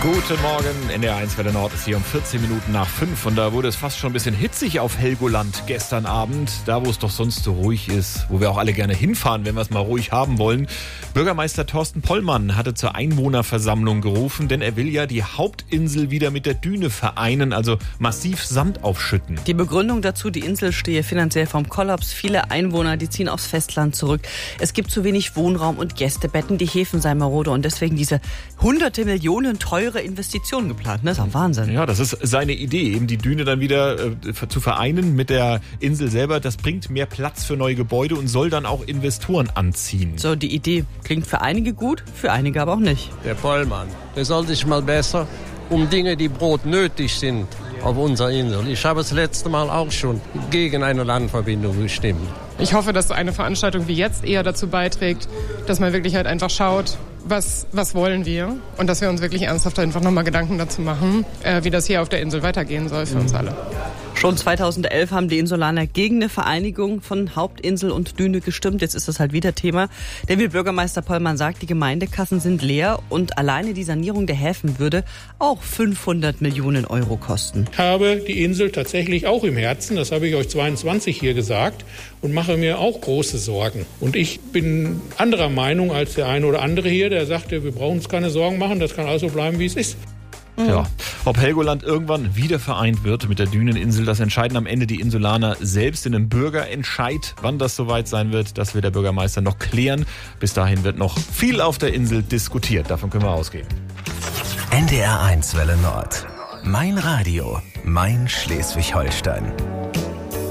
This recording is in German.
Guten Morgen, NDR1 Welle Nord ist hier um 14 Minuten nach 5 und da wurde es fast schon ein bisschen hitzig auf Helgoland gestern Abend, da wo es doch sonst so ruhig ist, wo wir auch alle gerne hinfahren, wenn wir es mal ruhig haben wollen. Bürgermeister Thorsten Pollmann hatte zur Einwohnerversammlung gerufen, denn er will ja die Hauptinsel wieder mit der Düne vereinen, also massiv Sand aufschütten. Die Begründung dazu, die Insel stehe finanziell vom Kollaps. Viele Einwohner, die ziehen aufs Festland zurück. Es gibt zu wenig Wohnraum und Gästebetten, die Häfen seien marode und deswegen diese hunderte Millionen teure Investitionen geplant. Das ist auch Wahnsinn. Ja, das ist seine Idee, eben die Düne dann wieder zu vereinen mit der Insel selber. Das bringt mehr Platz für neue Gebäude und soll dann auch Investoren anziehen. So, die Idee klingt für einige gut, für einige aber auch nicht. Der Pollmann, der soll sich mal besser um Dinge, die brotnötig sind, auf unserer Insel. Ich habe das letzte Mal auch schon gegen eine Landverbindung gestimmt. Ich hoffe, dass eine Veranstaltung wie jetzt eher dazu beiträgt, dass man wirklich halt einfach schaut, was wollen wir und dass wir uns wirklich ernsthaft einfach nochmal Gedanken dazu machen, wie das hier auf der Insel weitergehen soll für uns alle. Schon 2011 haben die Insulaner gegen eine Vereinigung von Hauptinsel und Düne gestimmt. Jetzt ist das halt wieder Thema. Denn wie Bürgermeister Pollmann sagt, die Gemeindekassen sind leer und alleine die Sanierung der Häfen würde auch 500 Millionen Euro kosten. Ich habe die Insel tatsächlich auch im Herzen, das habe ich euch 22 hier gesagt, und mache mir auch große Sorgen. Und ich bin anderer Meinung als der eine oder andere hier, der sagte, wir brauchen uns keine Sorgen machen, das kann also bleiben, wie es ist. Ja, ob Helgoland irgendwann wieder vereint wird mit der Düneninsel, das entscheiden am Ende die Insulaner selbst in einem Bürgerentscheid. Wann das soweit sein wird, das wird der Bürgermeister noch klären. Bis dahin wird noch viel auf der Insel diskutiert. Davon können wir ausgehen. NDR1 Welle Nord. Mein Radio, mein Schleswig-Holstein.